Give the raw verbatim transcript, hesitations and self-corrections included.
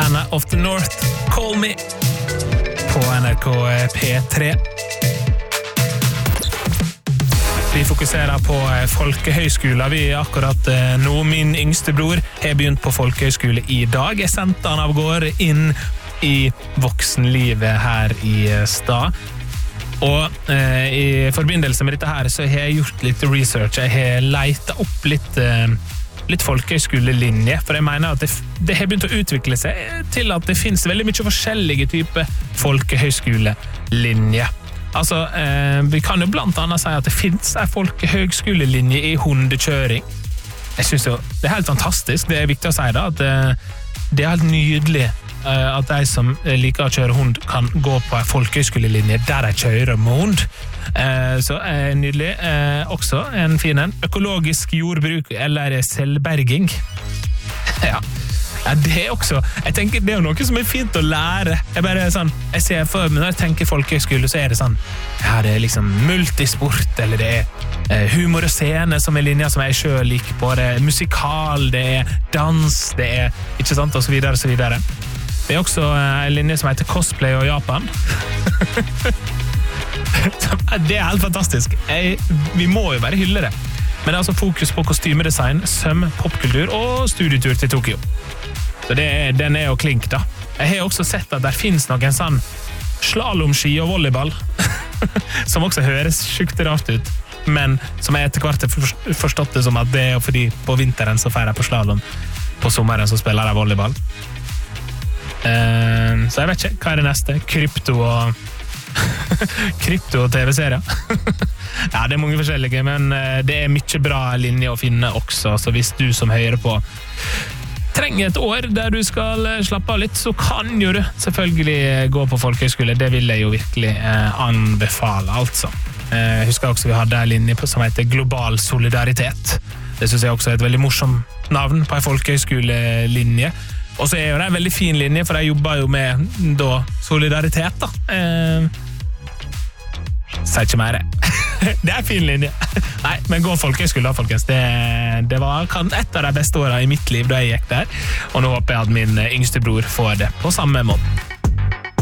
Anna of the North, Call Me på N R K P tre. Vi fokuserer på folkehøyskoler. Vi er akkurat nå, min yngste bror har begynt på folkehøyskole i dag. Jeg sendte han av gårde inn i voksenlivet her i stad. Og eh, i forbindelse med dette her så har jeg gjort litt research. Jeg har letet opp litt, eh, litt folkehøyskolelinje, for jeg mener at det, det har begynt å utvikle seg til at det finnes veldig mye forskjellige typer folkehøyskolelinje. Altså, eh, vi kan jo blant annet si at det finnes en folkehøyskolelinje i hundekjøring. Jeg synes jo, det er helt fantastisk. Det er viktig å si da, at eh, det er helt nydelig at de som liker å kjøre hund kan gå på en folkehøyskolelinje der de kjører med hund. Så er nydelig. Også en fin en. Økologisk jordbruk eller selvberging. Ja. Ja, det er også, jeg tenker det er jo noe som er fint å lære. Jeg bare sånn, jeg ser for meg når jeg tenker folkehøyskole, så er det sånn, ja, det er liksom multisport, eller det er humor og scene som er linjer som jeg selv liker på, det er musikal, det er dans, det er, ikke sant, og så videre, og så videre. Det er også en linje som heter Cosplay og Japan. Det er helt fantastisk. Jeg, vi må jo bare hylle det. Men det er altså fokus på kostymedesign, søm, popkultur og studietur til Tokyo. Så det, den er jo klink da. Jeg har også sett at der finnes noen sånn slalomski og volleyball, som også høres sjukt rart ut, men som jeg etter hvert har forstått det som at det er fordi på vinteren så feirer jeg på slalom, på sommeren så spiller jeg volleyball. Uh, så jeg vet ikke, hva er det neste? Krypto og krypto og tv-serier. Ja, det er mange forskjellige, men det er mye bra linje å finne også, så hvis du som hører på trenger et år der du skal slappe av litt, så kan jo du selvfølgelig gå på folkehøyskole. Det vil jeg jo virkelig eh, anbefale, altså. Jeg eh, husker også vi hadde en linje som heter Global Solidaritet. Det synes jeg også er et veldig morsomt navn på en folkehøyskolelinje. Og så er jo det en veldig fin linje, for jeg jobber jo med da, solidaritet da. Eh, Sier ikke mer. Det er en fin linje. Nei, men gå folkehøyskole da, folkens. Det, det var et av de beste årene i mitt liv da jeg gikk der. Og nå håper jeg at min yngste bror får det på samme måte.